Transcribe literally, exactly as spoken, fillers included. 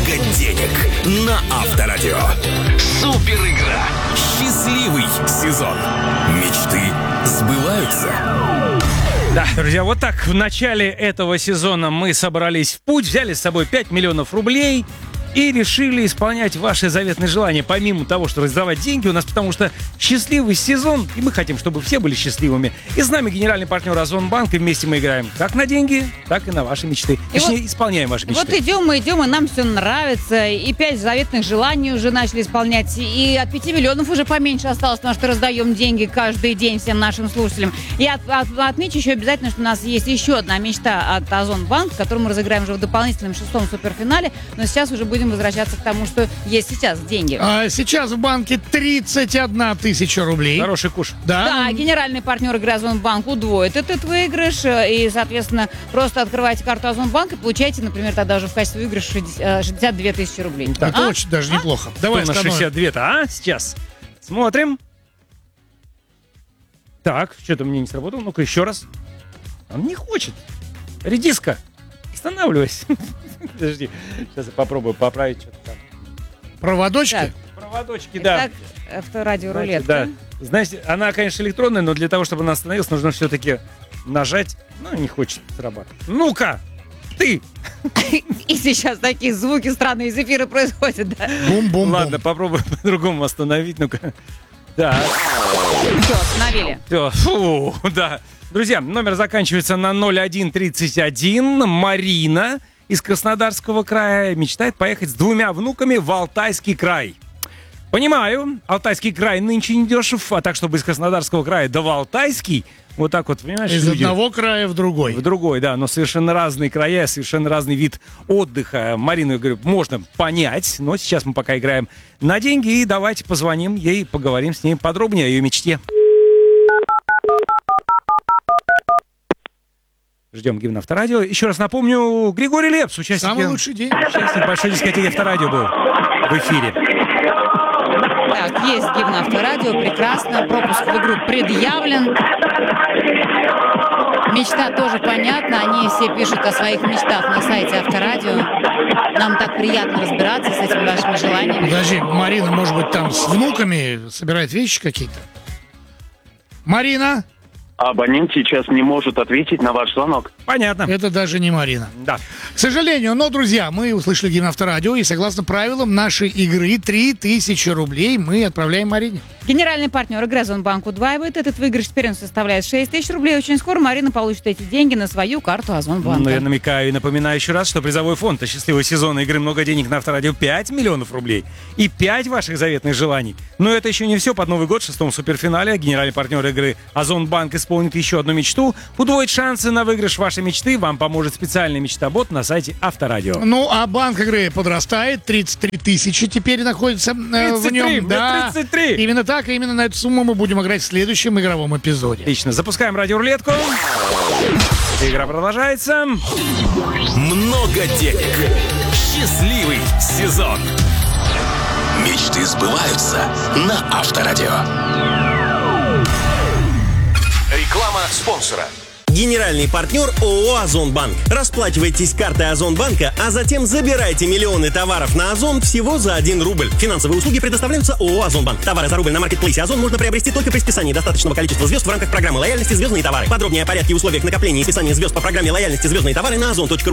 много денег на Авторадио. Супер игра. Счастливый сезон. Мечты сбываются. Да, друзья, вот так в начале этого сезона мы собрались в путь, взяли с собой пять миллионов рублей и решили исполнять ваши заветные желания, помимо того, что раздавать деньги у нас, потому что счастливый сезон, и мы хотим, чтобы все были счастливыми. И с нами генеральный партнер Озонбанк, и вместе мы играем как на деньги, так и на ваши мечты. И Точнее, вот, исполняем ваши мечты. Вот идем мы, идем, и нам все нравится. И пять заветных желаний уже начали исполнять. И от пяти миллионов уже поменьше осталось, потому что раздаем деньги каждый день всем нашим слушателям. И от, от, отмечу еще обязательно, что у нас есть еще одна мечта от Озонбанк, которую мы разыграем уже в дополнительном шестом суперфинале. Но сейчас уже будем возвращаться к тому, что есть сейчас деньги. А сейчас в банке тридцать одна тысяча рублей. Хороший куш. Да. Да, генеральный партнер игры Озонбанк удвоит этот выигрыш. И, соответственно, просто открывайте карту Озонбанк и получаете, например, тогда уже в качестве выигрыша шестьдесят две тысячи рублей. Это А? очень даже А? неплохо. Кто Давай на остановим. шестьдесят две-то, а? Сейчас. Смотрим. Так, что-то мне не сработало. Ну-ка, еще раз. Он не хочет. Редиска, останавливайся. Подожди, сейчас я попробую поправить что-то там. Проводочки? Так. Проводочки, да. Так, авторадио Знаете, рулетка. да. Знаете, она, конечно, электронная, но для того, чтобы она остановилась, нужно все-таки нажать. Ну, не хочет срабатывать. Ну-ка, ты! И сейчас такие звуки странные из эфира происходят, да. Бум-бум-бум. Ладно, попробуем по-другому остановить. Ну-ка. Так. Все, остановили. Все, фу, да. Друзья, номер заканчивается на ноль один тридцать один. Марина из Краснодарского края мечтает поехать с двумя внуками в Алтайский край. Понимаю, Алтайский край нынче недешев, а так, чтобы из Краснодарского края до в Алтайский, вот так вот, понимаешь, Из люди- одного края в другой. в другой, да, но совершенно разные края, совершенно разный вид отдыха. Марину, я говорю, можно понять, но сейчас мы пока играем на деньги, и давайте позвоним ей, поговорим с ней подробнее о ее мечте. Ждем гимн Авторадио. Еще раз напомню, Григорий Лепс, участник, Самый лучший день. участник большой дискотеки Авторадио был в эфире. Так, есть гимн Авторадио, прекрасно. Пропуск в игру предъявлен. Мечта тоже понятна. Они все пишут о своих мечтах на сайте Авторадио. Нам так приятно разбираться с этими вашими желаниями. Подожди, Марина, может быть, там с внуками собирает вещи какие-то? Марина? Абонент сейчас не может ответить на ваш звонок. Понятно. Это даже не Марина. Да. К сожалению, но, друзья, мы услышали гимн Авторадио, и согласно правилам нашей игры три тысячи рублей мы отправляем Марине. Генеральный партнер игры Озонбанк удваивает этот выигрыш. Теперь он составляет шесть тысяч рублей. Очень скоро Марина получит эти деньги на свою карту Озонбанка. Ну, я намекаю и напоминаю еще раз, что призовой фонд от счастливого сезона игры «Много денег» на Авторадио пять миллионов рублей и пять ваших заветных желаний. Но это еще не все. Под Новый год в шестом суперфинале генеральный партнер игры Озонбанк исполнит еще одну мечту. Удвоить шансы на выигрыш вашей мечты вам поможет специальный мечтобот на сайте Авторадио. Ну, а банк игры подрастает. тридцать три тысячи теперь находится э, в тридцать три, нем. Да, тридцать три. Именно так, и именно на эту сумму мы будем играть в следующем игровом эпизоде. Отлично. Запускаем радиорулетку. Игра продолжается. Много денег. Счастливый сезон. Мечты сбываются на Авторадио. Реклама спонсора. Генеральный партнер ООО «Озонбанк». Расплачивайтесь картой Озонбанка, а затем забирайте миллионы товаров на Озон всего за один рубль. Финансовые услуги предоставляются ООО «Озонбанк». Товары за рубль на маркетплейсе Озон можно приобрести только при списании достаточного количества звезд в рамках программы лояльности «Звездные товары». Подробнее о порядке и условиях накопления и списания звезд по программе лояльности «Звездные товары» на озон точка ру.